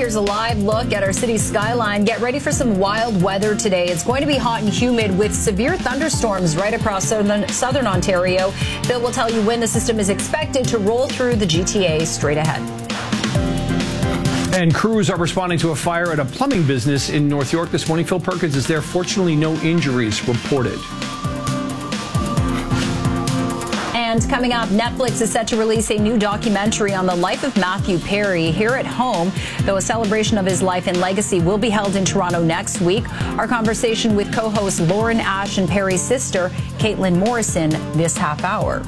here's a live look at our city skyline. Get ready for some wild weather today. It's going to be hot and humid with severe thunderstorms right across southern Ontario. Bill will tell you when the system is expected to roll through the GTA straight ahead. And crews are responding to a fire at a plumbing business in North York this morning. Phil Perkins is there. Fortunately, no injuries reported. And coming up, Netflix is set to release a new documentary on the life of Matthew Perry here at home, though a celebration of his life and legacy will be held in Toronto next week. Our conversation with co-host Lauren Ash and Perry's sister, Caitlin Morrison, this half hour.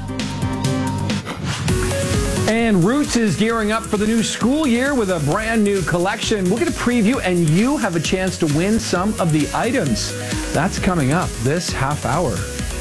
And Roots is gearing up for the new school year with a brand new collection. We'll get a preview, and you have a chance to win some of the items. That's coming up this half hour.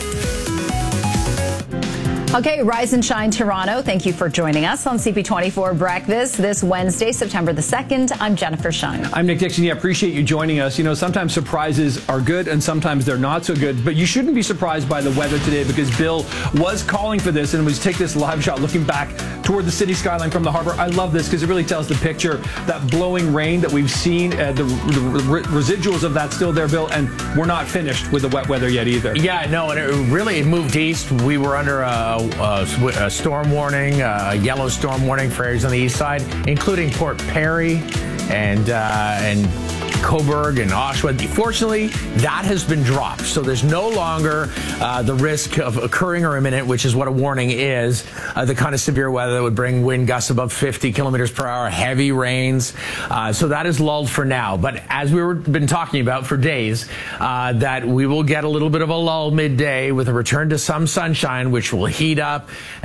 Okay, Rise and Shine Toronto. Thank you for joining us on CP24 Breakfast this Wednesday, September the 2nd. I'm Jennifer Shine. I'm Nick Dixon. Yeah, appreciate you joining us. You know, sometimes surprises are good and sometimes they're not so good, but you shouldn't be surprised by the weather today because Bill was calling for this, and was take this live shot looking back toward the city skyline from the harbor. I love this because it really tells the picture, that blowing rain that we've seen, the residuals of that still there, Bill, and we're not finished with the wet weather yet either. Yeah, no, and it moved east. We were under a storm warning, a yellow storm warning for areas on the east side, including Port Perry and Cobourg and Oshawa. Fortunately, that has been dropped, so there's no longer the risk of occurring or imminent, which is what a warning is, the kind of severe weather that would bring wind gusts above 50 kilometers per hour, heavy rains. So that is lulled for now. But as we've been talking about for days, that we will get a little bit of a lull midday with a return to some sunshine, which will heat up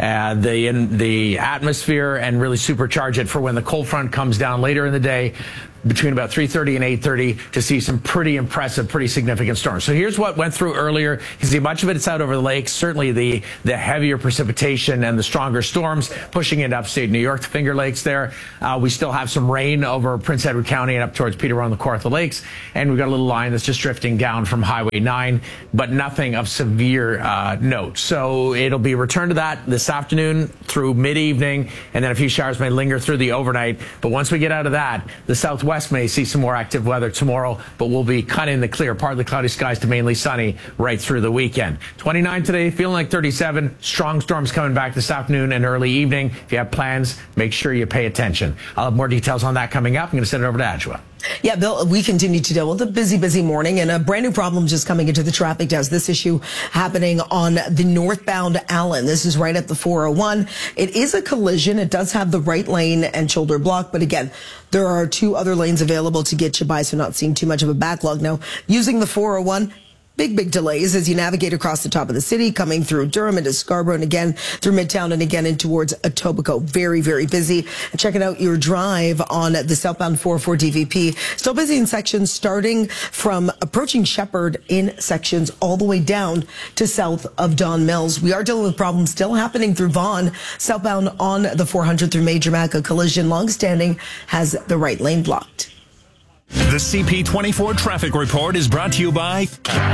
the atmosphere and really supercharge it for when the cold front comes down later in the day, between about 3:30 and 8:30, to see some pretty impressive, pretty significant storms. So here's what went through earlier. You can see much of it's out over the lakes. Certainly the heavier precipitation and the stronger storms pushing into upstate New York, the Finger Lakes there. We still have some rain over Prince Edward County and up towards Peterborough and the Kawartha Lakes. And we've got a little line that's just drifting down from Highway 9, but nothing of severe note. So it'll be returned to that this afternoon through mid-evening, and then a few showers may linger through the overnight. But once we get out of that, the southwest may see some more active weather tomorrow, but we'll be kind of in the clear, partly cloudy skies to mainly sunny right through the weekend. 29 today, feeling like 37. Strong storms coming back this afternoon and early evening. If you have plans, make sure you pay attention. I'll have more details on that coming up. I'm going to send it over to Adjoa. Yeah, Bill, we continue to deal with a busy morning, and a brand new problem just coming into the traffic desk. This issue happening on the northbound Allen. This is right at the 401. It is a collision. It does have the right lane and shoulder block, but again, there are two other lanes available to get you by, so not seeing too much of a backlog. Now, using the 401, big delays as you navigate across the top of the city, coming through Durham into Scarborough, and again through Midtown, and again in towards Etobicoke. Very busy. And checking out your drive on the southbound 404 DVP. Still busy in sections starting from approaching Shepherd in sections all the way down to south of Don Mills. We are dealing with problems still happening through Vaughan. Southbound on the 400 through Major Mac, a collision longstanding has the right lane blocked. The CP24 traffic report is brought to you by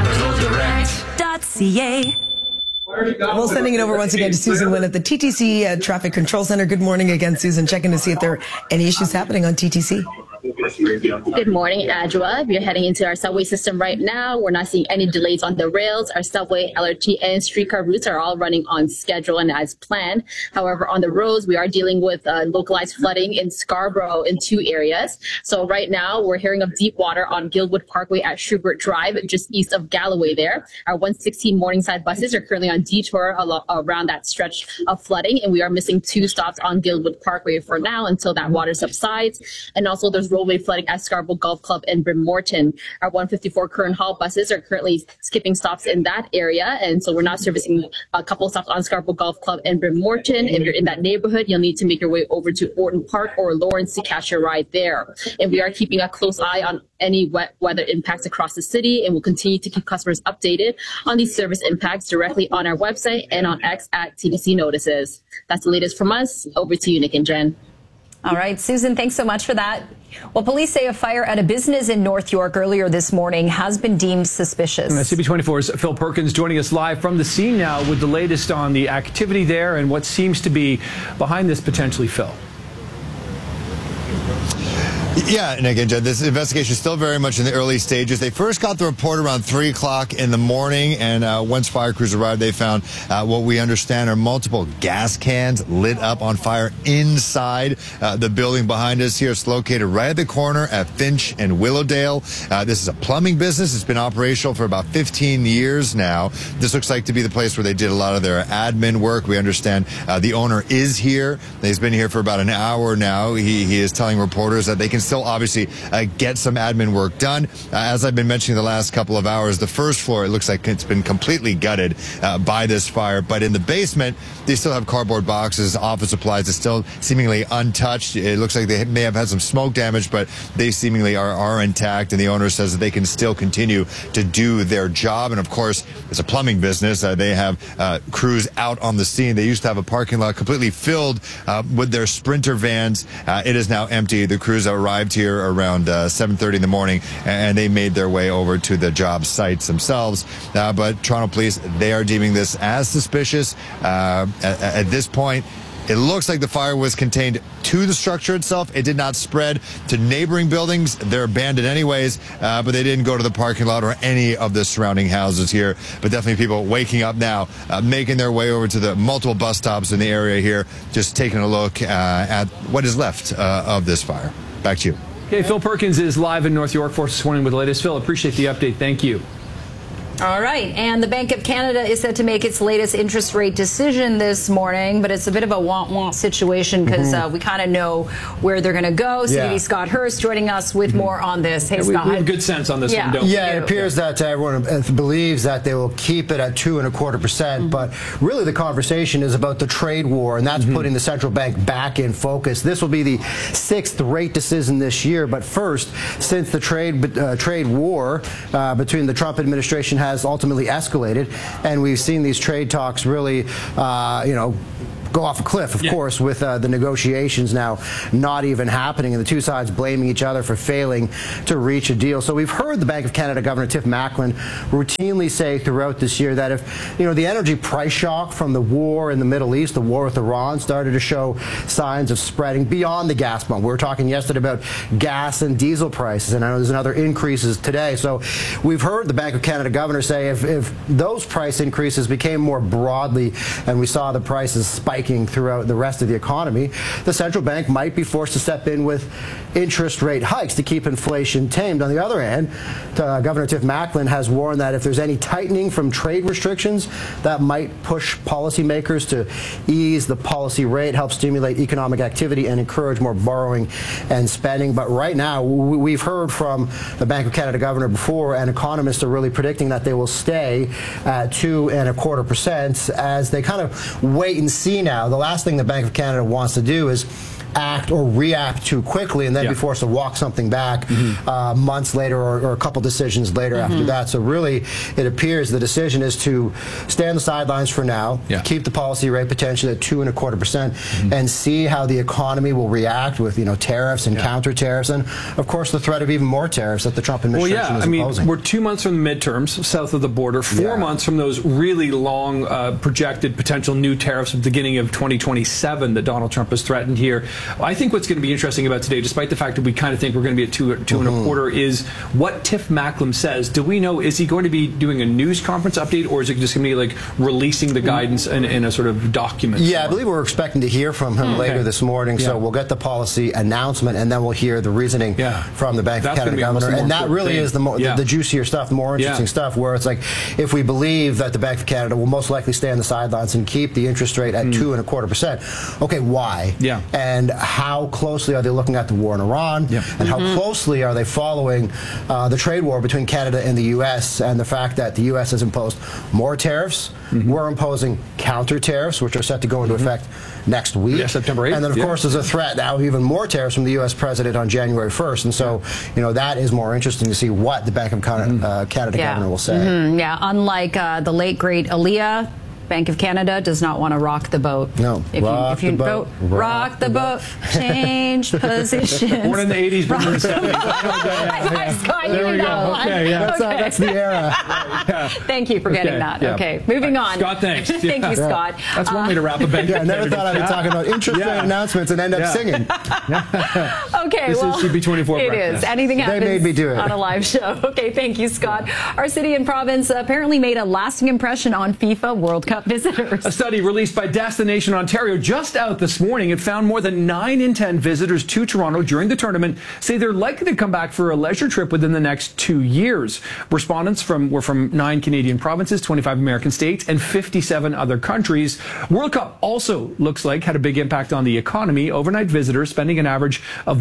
CapitalDirect.ca. Well, sending it over once again to Susan Wynn at the TTC Traffic Control Center. Good morning again, Susan. Checking to see if there are any issues happening on TTC. Good morning, Adjoa. We're heading into our subway system right now. We're not seeing any delays on the rails. Our subway, LRT, and streetcar routes are all running on schedule and as planned. However, on the roads, we are dealing with localized flooding in Scarborough in two areas. So right now, we're hearing of deep water on Guildwood Parkway at Schubert Drive, just east of Galloway there. Our 116 Morningside buses are currently on detour around that stretch of flooding, and we are missing two stops on Guildwood Parkway for now until that water subsides. And also, there's roadway flooding at Scarborough Golf Club and Brimmorton. Our 154 Curran Hall buses are currently skipping stops in that area, and so we're not servicing a couple of stops on Scarborough Golf Club and Brimmorton. If you're in that neighborhood, you'll need to make your way over to Orton Park or Lawrence to catch your ride there. And we are keeping a close eye on any wet weather impacts across the city, and we'll continue to keep customers updated on these service impacts directly on our website and on X at TTC Notices. That's the latest from us. Over to you, Nick and Jen. All right, Susan, thanks so much for that. Well, police say a fire at a business in North York earlier this morning has been deemed suspicious. CP24's Phil Perkins joining us live from the scene now with the latest on the activity there and what seems to be behind this potentially, Phil. Yeah, and again, Jen, this investigation is still very much in the early stages. They first got the report around 3 o'clock in the morning, and once fire crews arrived, they found what we understand are multiple gas cans lit up on fire inside the building behind us here. It's located right at the corner at Finch and Willowdale. This is a plumbing business. It's been operational for about 15 years now. This looks like to be the place where they did a lot of their admin work. We understand the owner is here. He's been here for about an hour now. He is telling reporters that they can still obviously get some admin work done. As I've been mentioning the last couple of hours, the first floor, it looks like it's been completely gutted by this fire. But in the basement, they still have cardboard boxes, office supplies. It's still seemingly untouched. It looks like they may have had some smoke damage, but they seemingly are intact. And the owner says that they can still continue to do their job. And of course, it's a plumbing business. They have crews out on the scene. They used to have a parking lot completely filled with their Sprinter vans. It is now empty. The crews arrived here around 7:30 in the morning, and they made their way over to the job sites themselves. But Toronto Police, they are deeming this as suspicious. At this point, it looks like the fire was contained to the structure itself. It did not spread to neighboring buildings. They're abandoned anyways, but they didn't go to the parking lot or any of the surrounding houses here. But definitely people waking up now, making their way over to the multiple bus stops in the area here, just taking a look at what is left of this fire. Back to you. Okay, Phil Perkins is live in North York for us this morning with the latest. Phil, appreciate the update. Thank you. All right, and the Bank of Canada is set to make its latest interest rate decision this morning, but it's a bit of a want-want situation because we kind of know where they're going to go. CBD Scott Hurst joining us with more on this. Hey, Scott. We have good sense on this one, don't we? Yeah, it appears that everyone believes that they will keep it at 2.25%, but really the conversation is about the trade war, and that's putting the central bank back in focus. This will be the 6th rate decision this year, but first, since the trade war between the Trump administration has ultimately escalated, and we've seen these trade talks really, go off a cliff, of course, with the negotiations now not even happening and the two sides blaming each other for failing to reach a deal. So we've heard the Bank of Canada Governor Tiff Macklem routinely say throughout this year that if, the energy price shock from the war in the Middle East, the war with Iran, started to show signs of spreading beyond the gas pump. We were talking yesterday about gas and diesel prices, and I know there's another increases today. So we've heard the Bank of Canada Governor say if those price increases became more broadly and we saw the prices spike throughout the rest of the economy, the central bank might be forced to step in with interest rate hikes to keep inflation tamed. On the other hand, Governor Tiff Macklem has warned that if there's any tightening from trade restrictions, that might push policymakers to ease the policy rate, help stimulate economic activity, and encourage more borrowing and spending. But right now, we've heard from the Bank of Canada governor before, and economists are really predicting that they will stay at 2.25% as they kind of wait and see now. The last thing the Bank of Canada wants to do is act or react too quickly and then be forced to walk something back months later or a couple decisions later after that. So really, it appears the decision is to stay on the sidelines for now, keep the policy rate potentially at 2.25%, and see how the economy will react with tariffs and counter tariffs, and of course the threat of even more tariffs that the Trump administration is imposing. We're 2 months from the midterms south of the border, 4 months from those really long projected potential new tariffs at the beginning of 2027 that Donald Trump has threatened here. I think what's going to be interesting about today, despite the fact that we kind of think we're going to be at 2.25, is what Tiff Macklem says. Do we know, is he going to be doing a news conference update, or is it just going to be like releasing the guidance in a sort of document? Yeah, I believe we're expecting to hear from him later this morning, so we'll get the policy announcement, and then we'll hear the reasoning from the Bank of Canada governor. And that really is the juicier stuff, the more interesting stuff, where it's like, if we believe that the Bank of Canada will most likely stay on the sidelines and keep the interest rate at 2.25%, okay, why? And how closely are they looking at the war in Iran, and how closely are they following the trade war between Canada and the U.S., and the fact that the U.S. has imposed more tariffs, we're imposing counter tariffs, which are set to go into effect next week. September 8th. And then, of course, there's a threat now of even more tariffs from the U.S. president on January 1st. And so, that is more interesting to see what the Bank of Canada governor will say. Unlike the late, great Aaliyah, Bank of Canada does not want to rock the boat. No. If you vote, rock the boat, change positions. Born in the 80s, born in the 70s. There we go. Okay, yeah. That's the era. Thank you for getting that. Yeah. Okay, moving on. Scott, thanks. Thank you, Scott. That's one way to wrap a bank. I never thought I'd be talking about interest rate announcements and end up singing. Okay, this well, is CP24 it breakfast. is. Anything happens They made me do it. on a live show. Okay, thank you, Scott. Our city and province apparently made a lasting impression on FIFA World Cup visitors. A study released by Destination Ontario just out this morning. It found more than 9 in 10 visitors to Toronto during the tournament say they're likely to come back for a leisure trip within the next 2 years. Respondents were from 9 Canadian provinces, 25 American states, and 57 other countries. World Cup also looks like had a big impact on the economy. Overnight visitors spending an average of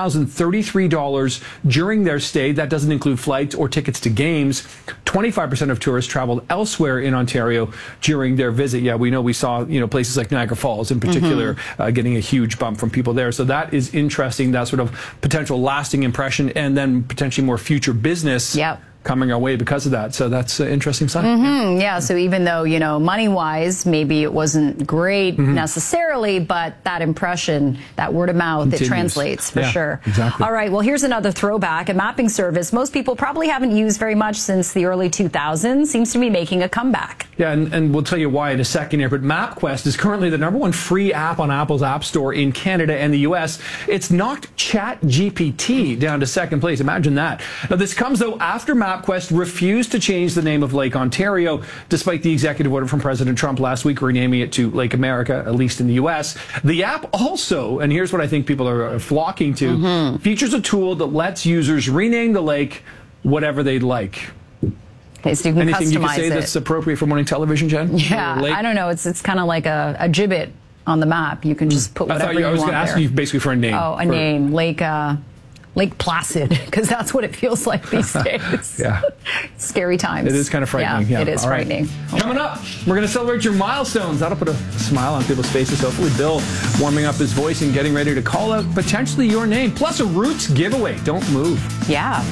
$1,033 during their stay. That doesn't include flights or tickets to games. 25% of tourists traveled elsewhere in Ontario during their visit. Yeah, we saw, places like Niagara Falls in particular getting a huge bump from people there. So that is interesting, that sort of potential lasting impression and then potentially more future business. Yep. Coming our way because of that. So that's an interesting sign. Yeah, so even though, money-wise, maybe it wasn't great necessarily, but that impression, that word of mouth, Continues. it translates for sure. Exactly. All right, well, here's another throwback. A mapping service most people probably haven't used very much since the early 2000s seems to be making a comeback. Yeah, and we'll tell you why in a second here, but MapQuest is currently the #1 free app on Apple's App Store in Canada and the U.S. It's knocked ChatGPT down to second place. Imagine that. Now, this comes, though, after MapQuest refused to change the name of Lake Ontario, despite the executive order from President Trump last week renaming it to Lake America, at least in the U.S. The app also, and here's what I think people are flocking to, features a tool that lets users rename the lake whatever they'd like. Okay, so you can Anything customize you can say it. that's appropriate for morning television, Jen? Yeah, I don't know. It's kind of like a gibbet on the map. You can just put whatever you want. I was going to ask you basically for a name. Oh, name. Lake Placid, because that's what it feels like these days. Yeah. Scary times. It is kind of frightening. Yeah, it is All right. frightening. Coming up, we're going to celebrate your milestones. That'll put a smile on people's faces. Hopefully, Bill warming up his voice and getting ready to call out potentially your name, plus a Roots giveaway. Don't move. Yeah.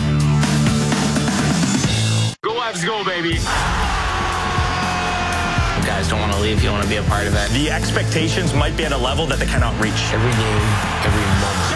Go Avs, go, baby. You guys don't want to leave. You want to be a part of it. The expectations might be at a level that they cannot reach. Every game, every moment.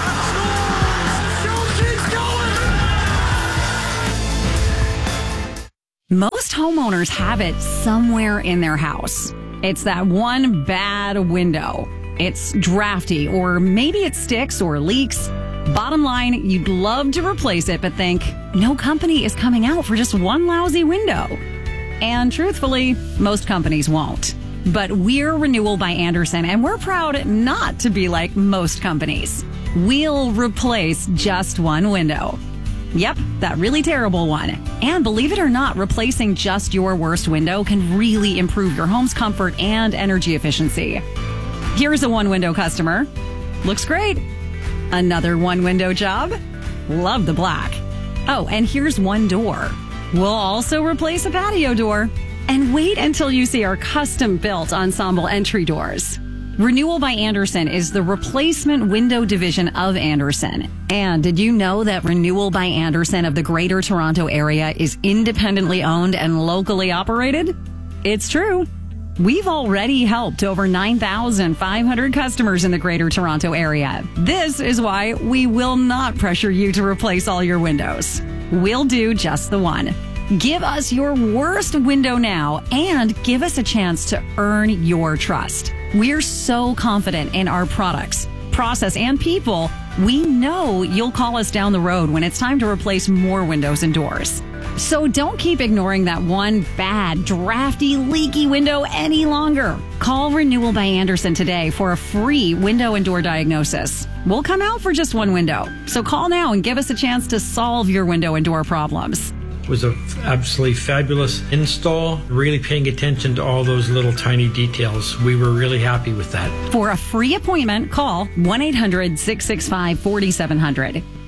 Most homeowners have it somewhere in their house. It's that one bad window. It's drafty, or maybe it sticks or leaks. Bottom line, you'd love to replace it, but think, no company is coming out for just one lousy window. And truthfully, most companies won't. But we're Renewal by Andersen, and we're proud not to be like most companies. We'll replace just one window. Yep, that really terrible one. And believe it or not, replacing just your worst window can really improve your home's comfort and energy efficiency. Here's a one-window customer. Looks great. Another one-window job. Love the black. Oh, and here's one door. We'll also replace a patio door. And wait until you see our custom-built ensemble entry doors. Renewal by Andersen is the replacement window division of Andersen. And did you know that Renewal by Andersen of the Greater Toronto Area is independently owned and locally operated? It's true. We've already helped over 9,500 customers in the Greater Toronto Area. This is why we will not pressure you to replace all your windows. We'll do just the one. Give us your worst window now and give us a chance to earn your trust. We're so confident in our products, process, and people. We know you'll call us down the road when it's time to replace more windows and doors. So don't keep ignoring that one bad, drafty, leaky window any longer. Call Renewal by Andersen today for a free window and door diagnosis. We'll come out for just one window. So call now and give us a chance to solve your window and door problems. It was an absolutely fabulous install, really paying attention to all those little tiny details. We were really happy with that. For a free appointment, call 1-800-665-4700.